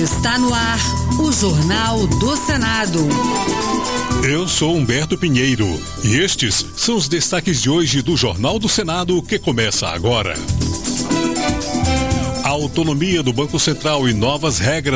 Está no ar o Jornal do Senado. Eu sou Humberto Pinheiro e estes são os destaques de hoje do Jornal do Senado que começa agora. A autonomia do Banco Central e novas regras